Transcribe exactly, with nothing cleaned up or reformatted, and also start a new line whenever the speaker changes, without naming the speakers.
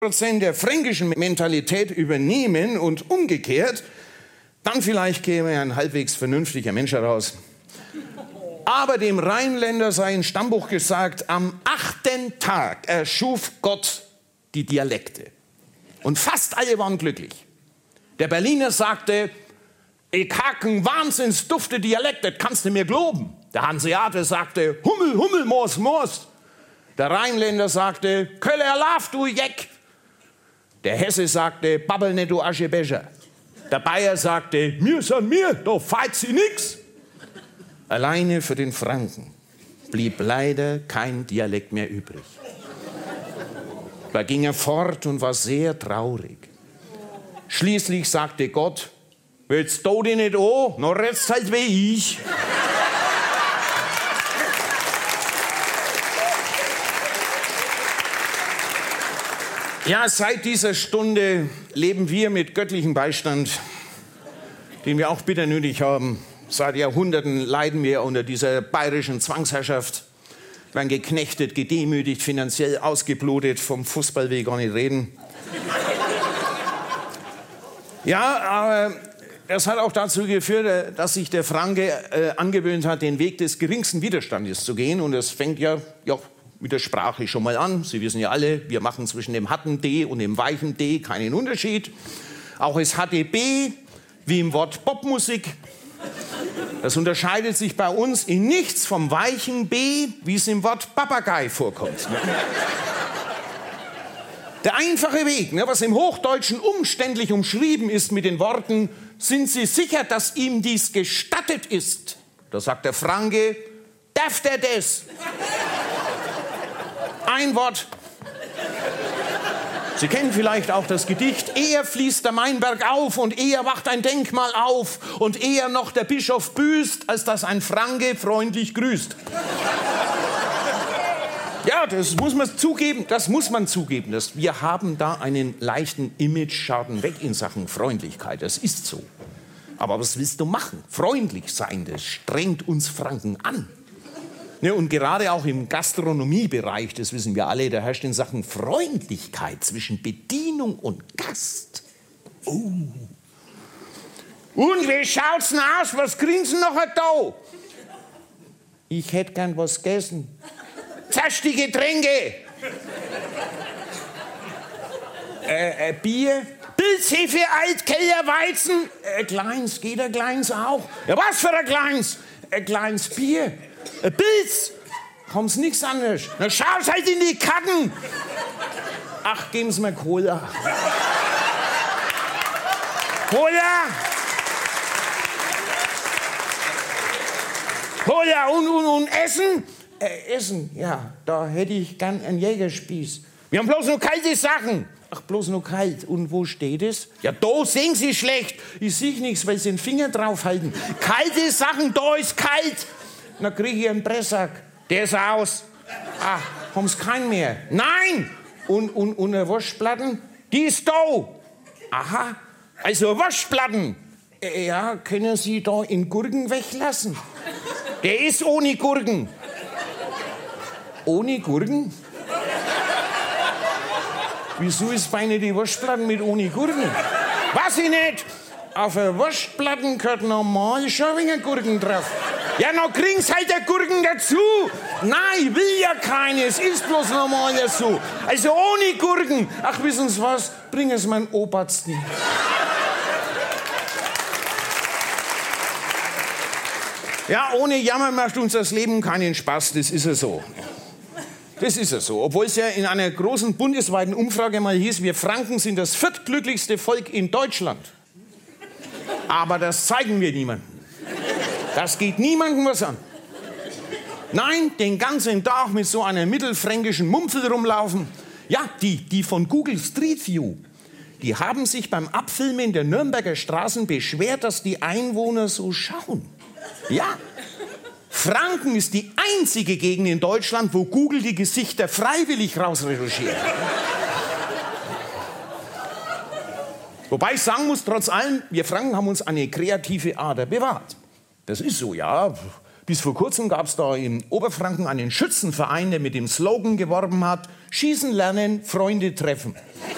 Prozent der fränkischen Mentalität übernehmen und umgekehrt, dann vielleicht käme ein halbwegs vernünftiger Mensch heraus. Aber dem Rheinländer sei in Stammbuch gesagt, am achten Tag erschuf Gott die Dialekte. Und fast alle waren glücklich. Der Berliner sagte, ich hab einen wahnsinnsdufte Dialekt, das kannst du mir glauben. Der Hanseate sagte, Hummel, Hummel, Moos, Moos. Der Rheinländer sagte, Köller, Laf, du Jeck. Der Hesse sagte, babbel nicht, du Aschebecher. Der Bayer sagte, mir san mir, da feit sie nix. Alleine für den Franken blieb leider kein Dialekt mehr übrig. Da ging er fort und war sehr traurig. Schließlich sagte Gott, jetzt do dich nicht an, noch redst halt wie ich. Ja, seit dieser Stunde leben wir mit göttlichem Beistand, den wir auch bitter nötig haben. Seit Jahrhunderten leiden wir unter dieser bayerischen Zwangsherrschaft, werden geknechtet, gedemütigt, finanziell ausgeblutet, vom Fußball will ich gar nicht reden. Ja, aber das hat auch dazu geführt, dass sich der Franke äh, angewöhnt hat, den Weg des geringsten Widerstandes zu gehen. Und das fängt ja, ja mit der Sprache schon mal an. Sie wissen ja alle, wir machen zwischen dem harten D und dem weichen D keinen Unterschied. Auch das H D B, wie im Wort Popmusik, das unterscheidet sich bei uns in nichts vom weichen B, wie es im Wort Papagei vorkommt. Der einfache Weg, ne, was im Hochdeutschen umständlich umschrieben ist mit den Worten, sind Sie sicher, dass ihm dies gestattet ist? Da sagt der Franke, darf der das? Ein Wort. Sie kennen vielleicht auch das Gedicht, eher fließt der Mainberg auf und eher wacht ein Denkmal auf und eher noch der Bischof büßt, als dass ein Franke freundlich grüßt. Ja, das muss man zugeben, das muss man zugeben. Das, wir haben da einen leichten Image-Schaden weg in Sachen Freundlichkeit, das ist so. Aber was willst du machen? Freundlich sein, das strengt uns Franken an. Ne, und gerade auch im Gastronomiebereich, das wissen wir alle, da herrscht in Sachen Freundlichkeit zwischen Bedienung und Gast. Oh. Und wie schaut's denn aus? Was kriegen Sie noch da? Ich hätte gern was gegessen. Zasch die Getränke. äh, äh, Bier? Pilzhefe, Altkeller, Weizen. Ein kleins, geht ein kleins auch. Ja, was für ein kleins? Ein kleines Bier. Ein Pilz. Kommt's nichts anderes. Na, schau's halt in die Kacken. Ach, geben Sie mir Cola. Cola. Cola und, und, und Essen. Äh, Essen, ja, da hätte ich gern einen Jägerspieß. Wir haben bloß nur kalte Sachen. Ach, bloß nur kalt. Und wo steht es? Ja, da sehen Sie schlecht. Ich sehe nichts, weil Sie den Finger draufhalten. Kalte Sachen, da ist kalt. Dann kriege ich einen Pressack. Der ist aus. Ach, haben Sie keinen mehr? Nein! Und, und, und eine Waschplatten? Die ist da. Aha, also Waschplatten. Äh, ja, können Sie da in Gurken weglassen? Der ist ohne Gurken. Ohne Gurken? Wieso ist bei Ihnen die Waschplatten mit ohne Gurken? Weiß ich nicht. Auf der Waschplatten gehört normal schon ein wenig Gurken drauf. Ja, noch kriegen Sie halt eine Gurken dazu. Nein, ich will ja keine, es ist bloß normal dazu. Also ohne Gurken. Ach, wissen Sie was? Bringen Sie meinen Obersten. Ja, ohne Jammer macht uns das Leben keinen Spaß, das ist ja so. Das ist ja so. Obwohl es ja in einer großen bundesweiten Umfrage mal hieß, wir Franken sind das viertglücklichste Volk in Deutschland. Aber das zeigen wir niemandem. Das geht niemandem was an. Nein, den ganzen Tag mit so einer mittelfränkischen Mumpfel rumlaufen. Ja, die, die von Google Street View, die haben sich beim Abfilmen der Nürnberger Straßen beschwert, dass die Einwohner so schauen. Ja, Franken ist die einzige Gegend in Deutschland, wo Google die Gesichter freiwillig rausretuschiert. Wobei ich sagen muss, trotz allem, wir Franken haben uns eine kreative Ader bewahrt. Das ist so, ja. Bis vor kurzem gab es da in Oberfranken einen Schützenverein, der mit dem Slogan geworben hat, Schießen lernen, Freunde treffen.